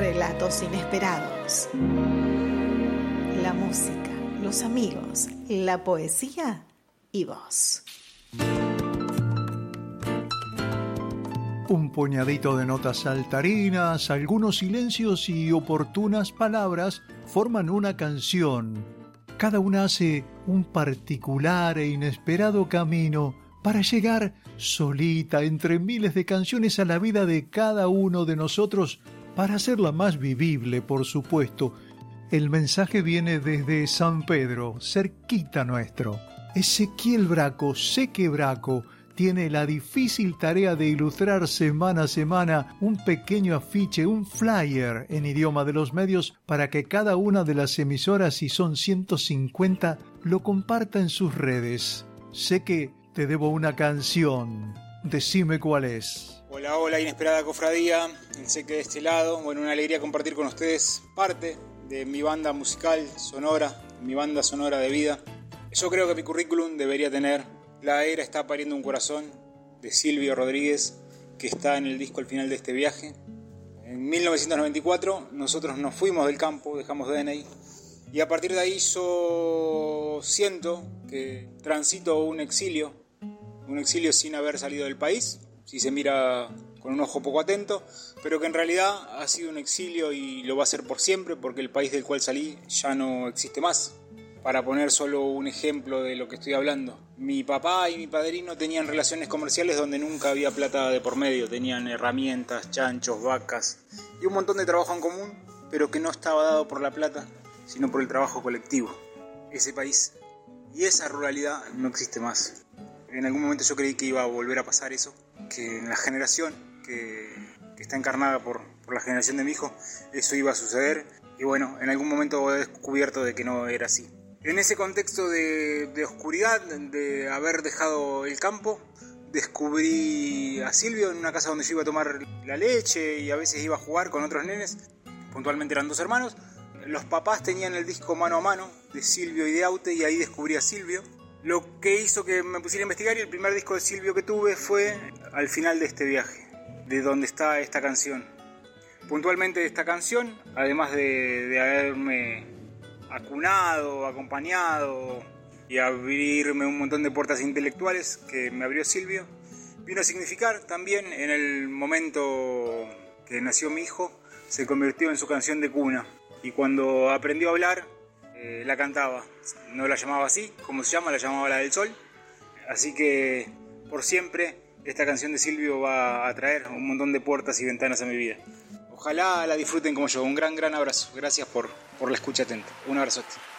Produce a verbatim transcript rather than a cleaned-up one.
relatos inesperados. La música, los amigos, la poesía y vos. Un puñadito de notas saltarinas, algunos silencios y oportunas palabras forman una canción. Cada una hace un particular e inesperado camino para llegar solita entre miles de canciones a la vida de cada uno de nosotros, para hacerla más vivible, por supuesto. El mensaje viene desde San Pedro, cerquita nuestro. Ezequiel Braco, Seque Braco, tiene la difícil tarea de ilustrar semana a semana un pequeño afiche, un flyer en idioma de los medios para que cada una de las emisoras, y son ciento cincuenta, lo comparta en sus redes. Sé que te debo una canción. Decime cuál es. Hola, hola, inesperada cofradía. Sé que de este lado, bueno, una alegría compartir con ustedes parte de mi banda musical sonora, mi banda sonora de vida. Yo creo que mi currículum debería tener La era está pariendo un corazón, de Silvio Rodríguez, que está en el disco Al final de este viaje. En mil novecientos noventa y cuatro nosotros nos fuimos del campo, dejamos D N I, y a partir de ahí yo siento que transito un exilio, un exilio sin haber salido del país, si se mira con un ojo poco atento, pero que en realidad ha sido un exilio y lo va a ser por siempre, porque el país del cual salí ya no existe más. Para poner solo un ejemplo de lo que estoy hablando, mi papá y mi padrino tenían relaciones comerciales donde nunca había plata de por medio, tenían herramientas, chanchos, vacas y un montón de trabajo en común, pero que no estaba dado por la plata, sino por el trabajo colectivo. Ese país y esa ruralidad no existe más. En algún momento yo creí que iba a volver a pasar eso, que en la generación que, que está encarnada por, por la generación de mi hijo, eso iba a suceder, y bueno, en algún momento he descubierto de que no era así. En ese contexto de, de oscuridad, de haber dejado el campo, descubrí a Silvio en una casa donde yo iba a tomar la leche y a veces iba a jugar con otros nenes. Puntualmente eran dos hermanos. Los papás tenían el disco Mano a Mano de Silvio y de Aute, y ahí descubrí a Silvio. Lo que hizo que me pusiera a investigar, y el primer disco de Silvio que tuve fue Al final de este viaje, de donde está esta canción. Puntualmente esta canción, además de, de haberme acunado, acompañado y abrirme un montón de puertas intelectuales que me abrió Silvio, vino a significar también en el momento que nació mi hijo, se convirtió en su canción de cuna, y cuando aprendió a hablar eh, la cantaba. No la llamaba así, como se llama, la llamaba La del Sol. Así que por siempre esta canción de Silvio va a traer un montón de puertas y ventanas a mi vida. Ojalá la disfruten como yo. Un gran, gran abrazo. Gracias por, por la escucha atenta. Un abrazote.